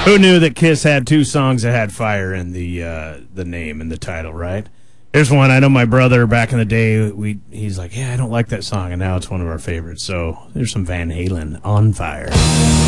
Who knew that Kiss had two songs that had fire in the name and the title, right? Here's one. I know my brother back in the day, he's like, yeah, I don't like that song, and now it's one of our favorites. So there's some Van Halen, On Fire.